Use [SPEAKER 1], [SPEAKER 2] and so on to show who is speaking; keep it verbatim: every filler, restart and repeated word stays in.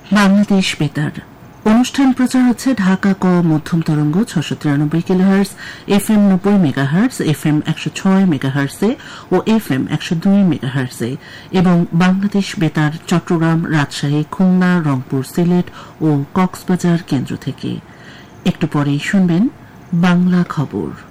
[SPEAKER 1] বাংলাদেশ বেতার অনুষ্ঠান প্রচার হচ্ছে ঢাকা ক মধ্যম তরঙ্গ ছশো তিরানব্বই কিলোহার্টজ, এফ এম নব্বই মেগাহার্টজ, এফ এম একশো ছয় মেগাহার্টজে ও এফ এম একশো দুই মেগাহার্টজে এবং বাংলাদেশ বেতার চট্টগ্রাম, রাজশাহী, খুলনা, রংপুর, সিলেট ও কক্সবাজার কেন্দ্র থেকে। একটু পরেই শুনবেন বাংলা খবর।